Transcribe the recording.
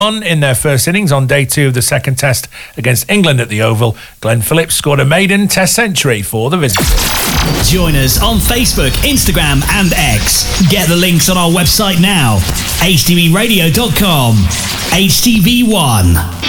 In their first innings on day 2 of the second test against England at the Oval, Glenn Phillips scored a maiden test century for the visitors. Join us on Facebook, Instagram and X. Get the links on our website now, htbradio.com. HTV1.